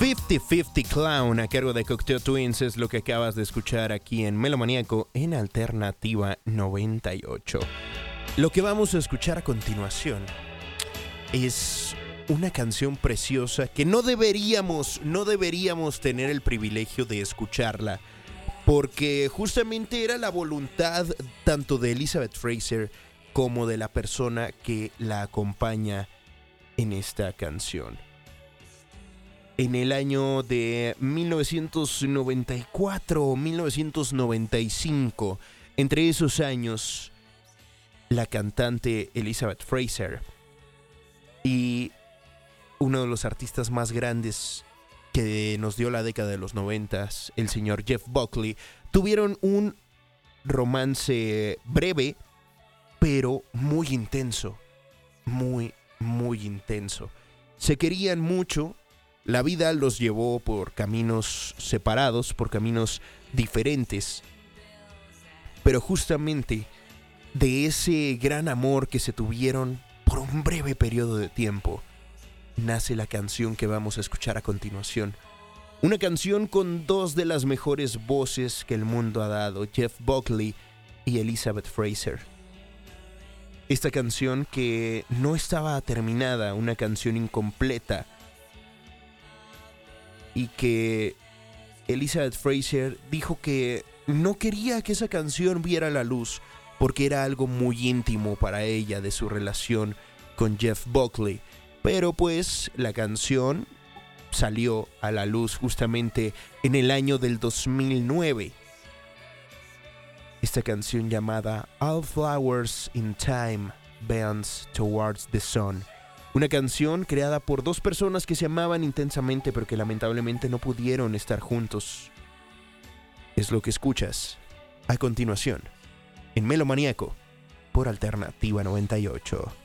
50-50 Clown a cargo de Cocteau Twins es lo que acabas de escuchar aquí en Melomaniaco en Alternativa 98. Lo que vamos a escuchar a continuación es una canción preciosa que no deberíamos tener el privilegio de escucharla, porque justamente era la voluntad tanto de Elizabeth Fraser como de la persona que la acompaña en esta canción. En el año de 1994 o 1995, entre esos años, la cantante Elizabeth Fraser y uno de los artistas más grandes que nos dio la década de los 90, el señor Jeff Buckley, tuvieron un romance breve, pero muy intenso, muy intenso. Se querían mucho. La vida los llevó por caminos separados, por caminos diferentes. Pero justamente de ese gran amor que se tuvieron por un breve periodo de tiempo, nace la canción que vamos a escuchar a continuación. Una canción con dos de las mejores voces que el mundo ha dado, Jeff Buckley y Elizabeth Fraser. Esta canción que no estaba terminada, una canción incompleta, y que Elizabeth Fraser dijo que no quería que esa canción viera la luz porque era algo muy íntimo para ella de su relación con Jeff Buckley. Pero pues la canción salió a la luz justamente en el año del 2009. Esta canción llamada All Flowers in Time Bends Towards the Sun. Una canción creada por dos personas que se amaban intensamente pero que lamentablemente no pudieron estar juntos. Es lo que escuchas a continuación en Melomaniaco por Alternativa 98.